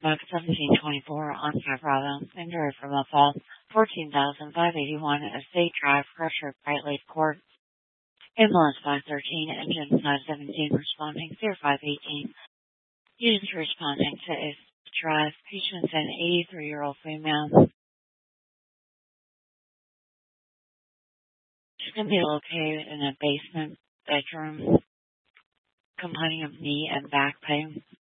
Box 1724 on Bravo, injury from a fall, 14,581 Estate Drive, Crusher, Bright Lake Court. Ambulance 513, engine 517 responding, 0518. Units responding to Estate Drive, patient's an 83-year-old female. She's going to be located in a basement bedroom, complaining of knee and back pain.